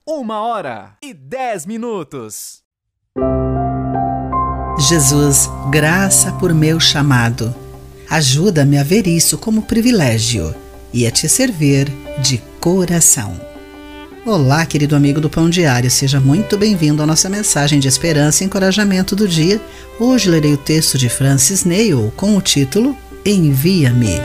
1h10. Jesus, graça por meu chamado. Ajuda-me a ver isso como privilégio e a te servir de coração. Olá, querido amigo do Pão Diário, seja muito bem-vindo à nossa mensagem de esperança e encorajamento do dia. Hoje lerei o texto de Francis Neil com o título Envia-me.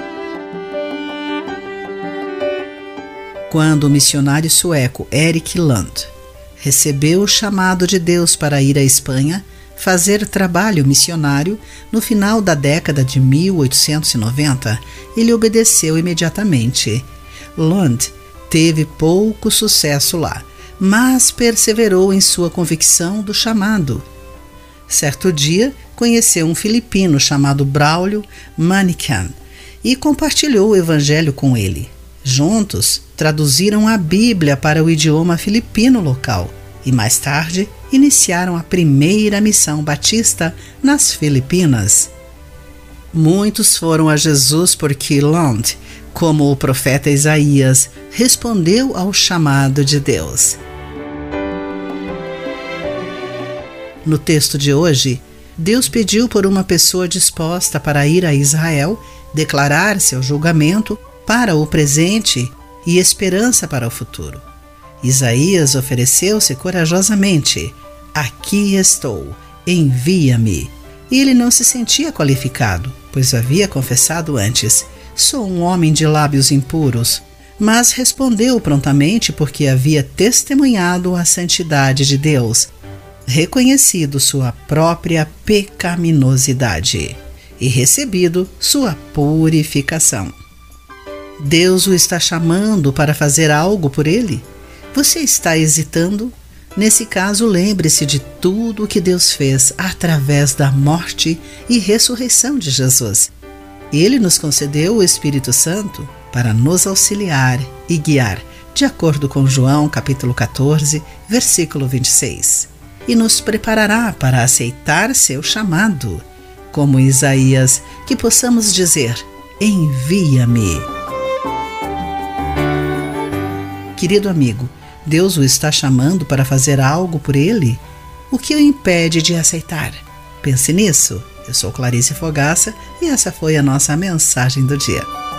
Quando o missionário sueco Erik Lund recebeu o chamado de Deus para ir à Espanha fazer trabalho missionário no final da década de 1890, ele obedeceu imediatamente. Lund teve pouco sucesso lá, mas perseverou em sua convicção do chamado. Certo dia, conheceu um filipino chamado Braulio Manican e compartilhou o evangelho com ele. Juntos, traduziram a Bíblia para o idioma filipino local e, mais tarde, iniciaram a primeira missão batista nas Filipinas. Muitos foram a Jesus porque Lund, como o profeta Isaías, respondeu ao chamado de Deus. No texto de hoje, Deus pediu por uma pessoa disposta para ir a Israel, declarar seu julgamento para o presente e esperança para o futuro. Isaías ofereceu-se corajosamente: aqui estou, envia-me. E ele não se sentia qualificado, pois havia confessado antes: sou um homem de lábios impuros. Mas respondeu prontamente porque havia testemunhado a santidade de Deus, reconhecido sua própria pecaminosidade e recebido sua purificação. Deus o está chamando para fazer algo por ele? Você está hesitando? Nesse caso, lembre-se de tudo o que Deus fez através da morte e ressurreição de Jesus. Ele nos concedeu o Espírito Santo para nos auxiliar e guiar, de acordo com João capítulo 14, versículo 26. E nos preparará para aceitar seu chamado. Como Isaías, que possamos dizer: envia-me. Querido amigo, Deus o está chamando para fazer algo por ele? O que o impede de aceitar? Pense nisso. Eu sou Clarice Fogaça e essa foi a nossa mensagem do dia.